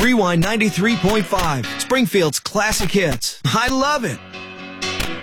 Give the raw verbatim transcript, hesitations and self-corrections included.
Rewind ninety-three point five, Springfield's classic hits. I love it.